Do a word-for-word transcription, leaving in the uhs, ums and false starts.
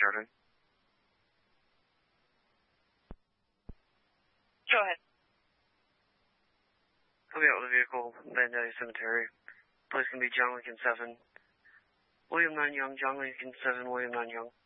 Charlie. Go ahead. I'll be out with the vehicle, Bandai Cemetery. Place can be John Lincoln seven. William Nanyang, John Lincoln seven, William Nanyang.